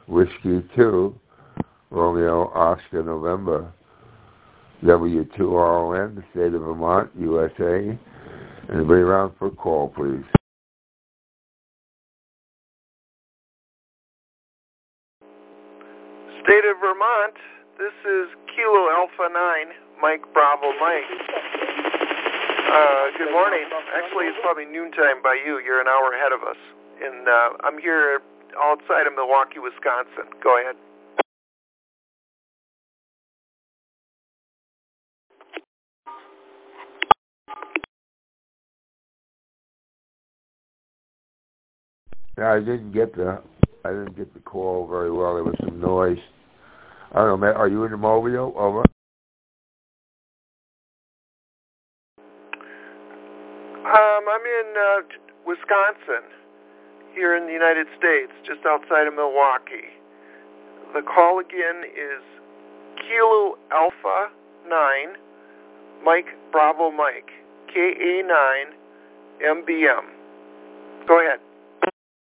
Whiskey 2, Romeo, Oscar, November, W2RON, the state of Vermont, USA. Anybody around for a call, please? State of Vermont, this is Kilo Alpha 9, Mike Bravo Mike. Good morning. Actually, it's probably noontime by you. You're an hour ahead of us. And I'm here outside of Milwaukee, Wisconsin. Go ahead. Yeah, I didn't get the call very well. There was some noise. I don't know, Matt, are you in the mobile? Over. I'm in Wisconsin, here in the United States, just outside of Milwaukee. The call again is Kilo Alpha 9, Mike Bravo Mike, KA9 MBM. Go ahead.